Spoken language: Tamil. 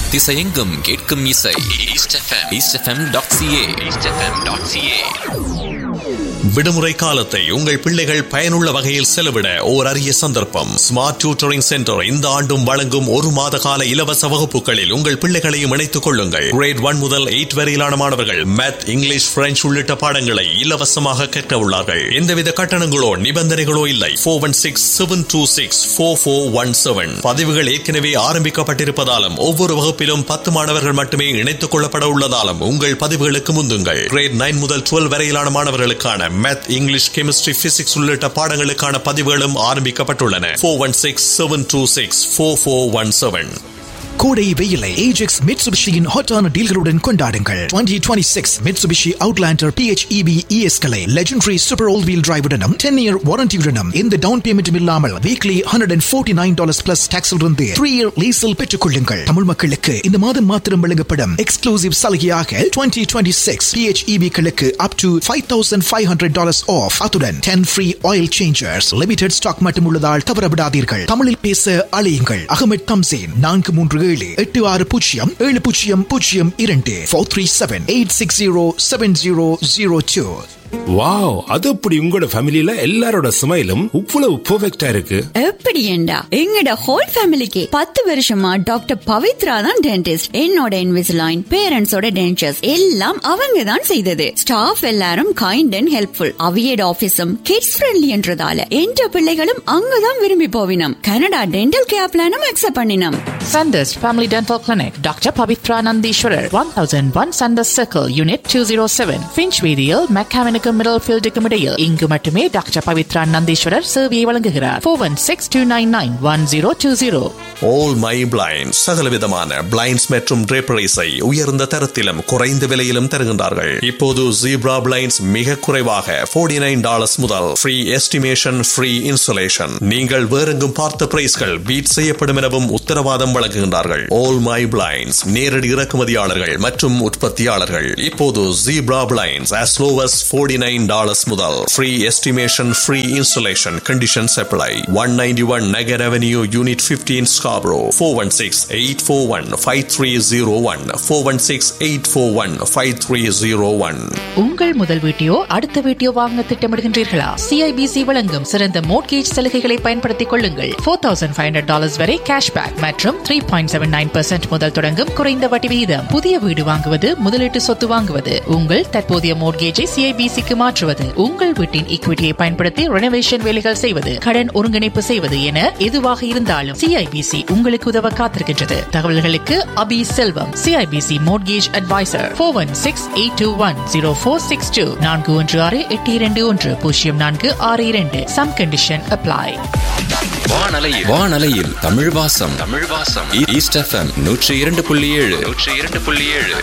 திசையெங்கும் கேட்கும் இசை eastfm.ca. விடுமுறை காலத்தை உங்கள் பிள்ளைகள் பயனுள்ள வகையில் செலவிட ஓர் அரிய சந்தர்ப்பம். ஸ்மார்ட் டியூட்டரிங் சென்டர் இந்த ஆண்டும் வழங்கும் 1 மாத கால இலவச வகுப்புகளில் உங்கள் பிள்ளைகளையும் இணைத்துக் கொள்ளுங்கள். கிரேட் 1 முதல் 8 வரையிலான மாணவர்கள் மேத், இங்கிலீஷ், பிரெஞ்சு உள்ளிட்ட பாடங்களை இலவசமாக கற்க உள்ளார்கள். எந்தவித கட்டணங்களோ நிபந்தனைகளோ இல்லை. 416-726-4417. பதிவுகள் ஏற்கனவே ஆரம்பிக்கப்பட்டிருப்பதாலும் ஒவ்வொரு வகுப்பிலும் 10 மாணவர்கள் மட்டுமே இணைத்துக் கொள்ளப்பட உள்ளதாலும் உங்கள் பதிவுகளுக்கு முந்துங்கள். கிரேட் 9 முதல் 12 வரையிலான மாணவர்களுக்கான மேத், இங்கிலீஷ், கெமிஸ்ட்ரி, பிசிக்ஸ் உள்ளிட்ட பாடங்களுக்கான பதிவுகளும் ஆரம்பிக்கப்பட்டுள்ளன. 416-726-4417. கோடை வெயிலை ஏஜெக்ஸ் மிட்சுபிஷியின் ஹாட்டான டீல்களுடன் கொண்டாடுங்கள். 2026 Mitsubishi Outlander PHEV ES-களை legendary super all wheel டிரைவுடனும் 10-year வாரண்டியுடனும் எந்த டவுன் பேமெண்ட்டும் இல்லாமல் வீக்லி $149 பிளஸ் டாக்ஸில் இருந்து 3-year லீஸில் பெற்றுக் கொள்ளுங்கள். தமிழ் மக்களுக்கு இந்த மாதம் மாத்திரம் வழங்கப்படும் எக்ஸ்க்ளூசிவ் சலுகையாக 2026 PHEV-களுக்கு up to $5,500 ஆஃப். அத்துடன் 10 free oil changers. Limited stock மட்டும் உள்ளதால் தவறவிடாதீர்கள். தமிழில் பேச அழையுங்கள். அகமது தம்சேன் 437-8002 437-860-7002. வாவ், அது அப்படி உங்களோட ஃபேமிலில எல்லாரோட ஸ்மைலும் இவ்வளவு பெர்ஃபெக்ட்டா இருக்கு. எப்படி ஏண்டா எங்கட ஹோல் ஃபேமிலிக்கு 10 வருஷமா டாக்டர் பவித்ரா தான் டென்டிஸ்ட். என்னோட இன்விசிலைன், பேரண்ட்ஸோட டென்டர்ஸ் எல்லாம் அவங்க தான் செய்தது. ஸ்டாஃப் எல்லாரும் kind and helpful. அவியட் ஆபீஸும் kids friendly என்றதால என்ற பிள்ளைகளும் அங்கதான் விரும்பி போவினம். கனடா டென்டல் கேர் பிளானும் அக்செப்ட் பண்ணினோம். Sanders Family Dental Clinic, Dr. Pavitra Nandishwarar, 1001 Sanders Circle, Unit 207, Finchweedial, McCavinicum Middlefield Decumidale. இங்கு மட்டுமே டாக்டர் பவித்ரா நந்தீஸ்வரர் சேவையை வழங்குகிறார். 416-299-1020. All My Blinds சகலவிதமான பிளைண்ட்ஸ் மற்றும் draperies-ஐ உயர்ந்த தரத்திலும் குறைந்த விலையிலும் தருகின்றார்கள். இப்போது ஜீப்ரா பிளைண்ட்ஸ் மிக குறைவாக $49 முதல் ஃப்ரீ எஸ்டிமேஷன், ஃப்ரீ இன்சுலேஷன். நீங்கள் வேறெங்கும் பார்த்த பிரைஸ்கள் பீட் செய்யப்படும் எனவும் உத்தரவாதம் வழங்குகின்றார்கள். All My Blinds நேரடி இறக்குமதியாளர்கள் மற்றும் உற்பத்தியாளர்கள். இப்போது zebra blinds as low as $49 முதல் free estimation, free insulation. Conditions apply. 191 Nagar Avenue, Unit 15, Scarborough. 416-841-5301. 416-841-5301. உங்கள் முதல் வீட்டையோ அடுத்த வீட்டையோ வாங்க திட்டமிடுகின்றீர்களா? CIBC வழங்கும் சிறந்த மோட்கேஜ் சலுகைகளை பயன்படுத்திக் கொள்ளுங்கள். $4,500 வரை கேஷ்பேக் மற்றும் 3.79% முதல் தொடங்கும் குறைந்த வட்டி விகிதம். புதிய வீடு வாங்குவது, முதலீட்டு சொத்து வாங்குவது, உங்கள் தற்போதைய மோட்கேஜை CIBC-க்கு மாற்றுவது, உங்கள் வீட்டின் ஈக்விட்டியை பயன்படுத்தி ரெனோவேஷன் வேலைகள் செய்வது, கடன் ஒருங்கிணைப்பு செய்வது என எதுவாக இருந்தாலும் CIBC உங்களுக்கு உதவ காத்திருக்கின்றது. தகவல்களுக்கு அபி செல்வம், CIBC Mortgage Advisor. 416-821-0462. 416-821-0462. Some condition apply. வானலையில் தமிழ் வாசம். East FM 102.7.